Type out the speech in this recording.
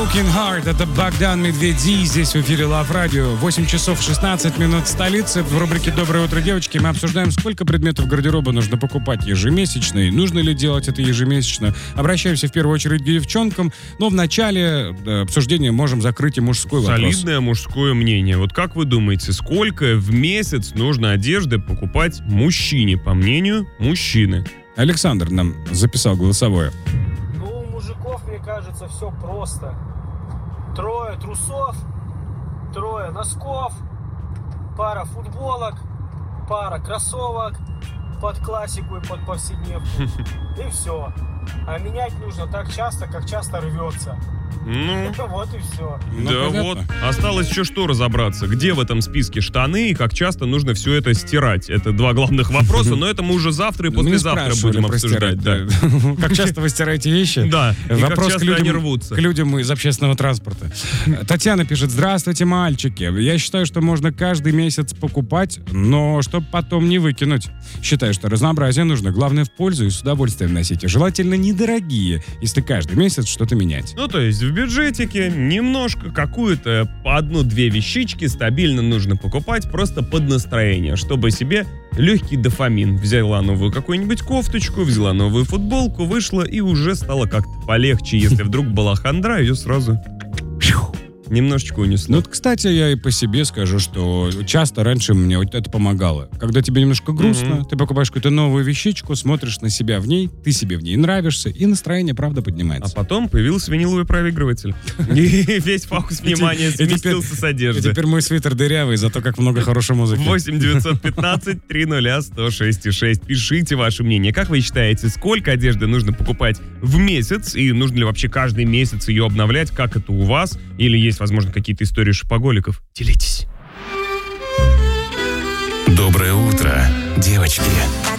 Broken Heart, это Богдан Медведи, здесь в эфире Love Radio. 8 часов 16 минут столицы. В рубрике «Доброе утро, девочки» мы обсуждаем, сколько предметов гардероба нужно покупать ежемесячно и нужно ли делать это ежемесячно. Обращаемся в первую очередь к девчонкам, но в начале обсуждения можем закрыть и мужской вопрос. Солидное мужское мнение. Вот как вы думаете, сколько в месяц нужно одежды покупать мужчине, по мнению мужчины? Александр нам записал голосовое. У мужиков, мне кажется, все просто. 3 трусов, 3 носков, пара футболок, пара кроссовок под классику и под повседневку. И все. А менять нужно так часто, как часто рвется. Ну, Вот и все. да вот. Осталось еще что разобраться. Где в этом списке штаны и как часто нужно все это стирать? Это 2 главных вопроса, но это мы уже завтра и послезавтра будем обсуждать. Да. Как часто вы стираете вещи? Да, и как Вопрос часто они рвутся. к людям из общественного транспорта. Татьяна пишет: здравствуйте, мальчики. Я считаю, что можно каждый месяц покупать, но чтобы потом не выкинуть. Считаю, что разнообразие нужно. Главное, в пользу и с удовольствием носите. Желательно недорогие, если каждый месяц что-то менять. Ну, то есть в бюджетике немножко какую-то 1-2 вещички стабильно нужно покупать просто под настроение, чтобы себе легкий дофамин. Взяла новую какую-нибудь кофточку, взяла новую футболку, вышла и уже стало как-то полегче. Если вдруг была хандра, ее сразу немножечко унесло. Ну, вот, кстати, я и по себе скажу, что часто раньше мне вот это помогало. Когда тебе немножко грустно, ты покупаешь какую-то новую вещичку, смотришь на себя в ней, ты себе в ней нравишься, и настроение, правда, А поднимается. потом появился виниловый проигрыватель. И весь фокус внимания сместился с И одежды. теперь мой свитер дырявый, зато как много хорошей музыки. 8 915 300 106 Пишите ваше мнение. Как вы считаете, сколько одежды нужно покупать в месяц? И нужно ли вообще каждый месяц ее обновлять? Как это у вас? Или есть, возможно, какие-то истории шопоголиков? Делитесь. Доброе утро, девочки.